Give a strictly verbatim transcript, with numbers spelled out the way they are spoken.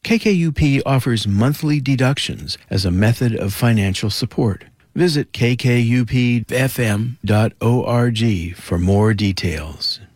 K K U P offers monthly deductions as a method of financial support. Visit k k u p f m dot org for more details.